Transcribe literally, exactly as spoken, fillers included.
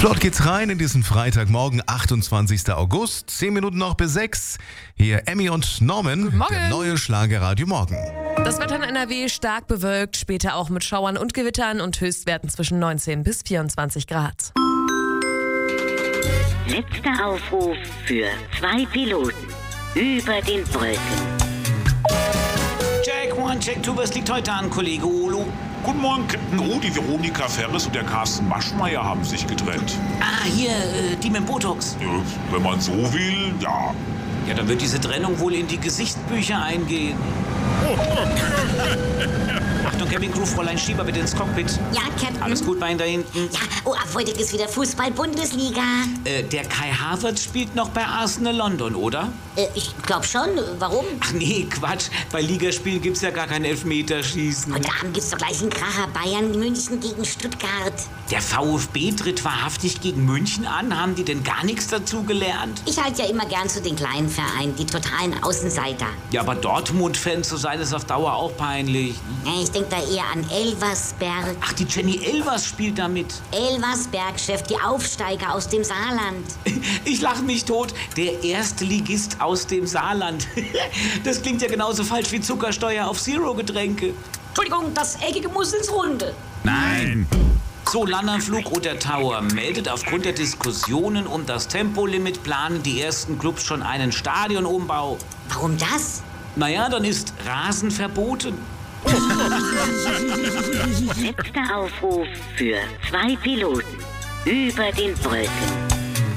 Flott geht's rein in diesen Freitagmorgen, achtundzwanzigster August. Zehn Minuten noch bis sechs. Hier Emmy und Norman, Guten Morgen. der neue Schlagerradio Morgen. Das Wetter in N R W stark bewölkt, später auch mit Schauern und Gewittern und Höchstwerten zwischen neunzehn bis vierundzwanzig Grad. Letzter Aufruf für zwei Piloten über den Wolken. Check one, check two, was liegt heute an, Kollege Olo? Guten Morgen, Captain O. Die Veronika Ferres und der Carsten Maschmeyer haben sich getrennt. Ah, hier, äh, die mit Botox. Ja, wenn man so will, ja. Ja, dann wird diese Trennung wohl in die Gesichtsbücher eingehen. Achtung, Cabin Crew, Fräulein Schieber, bitte ins Cockpit. Ja, Captain. Alles gut bei Ihnen da hinten? Ja, oh, ab heute ist wieder Fußball-Bundesliga. Äh, der Kai Havertz spielt noch bei Arsenal London, oder? Äh, ich glaub schon. Warum? Ach nee, Quatsch. Bei Ligaspielen gibt's ja gar kein Elfmeterschießen. Heute Abend gibt's doch gleich einen Kracher. Bayern München gegen Stuttgart. Der VfB tritt wahrhaftig gegen München an. Haben die denn gar nichts dazu gelernt? Ich halte ja immer gern zu den kleinen Vereinen, die totalen Außenseiter. Ja, aber Dortmund-Fan zu sein, ist auf Dauer auch peinlich. Ja, ich denk da eher an Elversberg. Ach, die Jenny Elvers spielt da mit. Elversberg, Chef, die Aufsteiger aus dem Saarland. Ich lache mich tot. Der erste Ligist aus dem Saarland. Das klingt ja genauso falsch wie Zuckersteuer auf Zero-Getränke. Entschuldigung, das Eckige muss ins Runde. Nein. So, Landanflug Roter Tower meldet, aufgrund der Diskussionen um das Tempolimit planen die ersten Clubs schon einen Stadionumbau. Warum das? Naja, dann ist Rasen verboten. Letzter Aufruf für zwei Piloten über den Wolken.